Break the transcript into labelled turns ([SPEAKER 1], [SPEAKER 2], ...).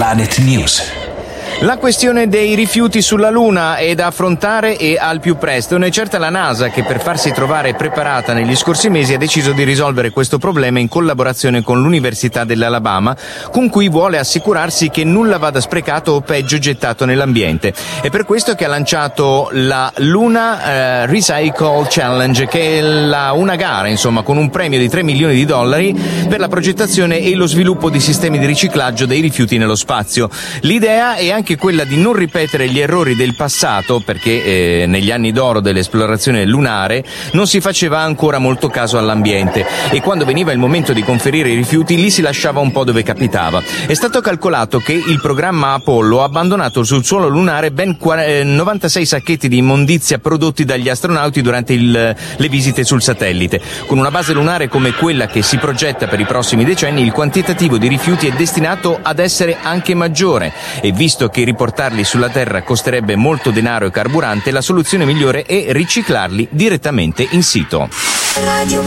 [SPEAKER 1] Planet News.
[SPEAKER 2] La questione dei rifiuti sulla Luna è da affrontare e al più presto. Non è certa la NASA che, per farsi trovare preparata negli scorsi mesi, ha deciso di risolvere questo problema in collaborazione con l'Università dell'Alabama, con cui vuole assicurarsi che nulla vada sprecato o peggio gettato nell'ambiente. È per questo che ha lanciato la Luna Recycle Challenge, che è una gara, con un premio di $3 milioni per la progettazione e lo sviluppo di sistemi di riciclaggio dei rifiuti nello spazio. L'idea è anche quella di non ripetere gli errori del passato, perché negli anni d'oro dell'esplorazione lunare non si faceva ancora molto caso all'ambiente e quando veniva il momento di conferire i rifiuti li si lasciava un po' dove capitava. È stato calcolato che il programma Apollo ha abbandonato sul suolo lunare ben 96 sacchetti di immondizia prodotti dagli astronauti durante le visite sul satellite. Con una base lunare come quella che si progetta per i prossimi decenni, il quantitativo di rifiuti è destinato ad essere anche maggiore e, visto che riportarli sulla Terra costerebbe molto denaro e carburante, la soluzione migliore è riciclarli direttamente in sito.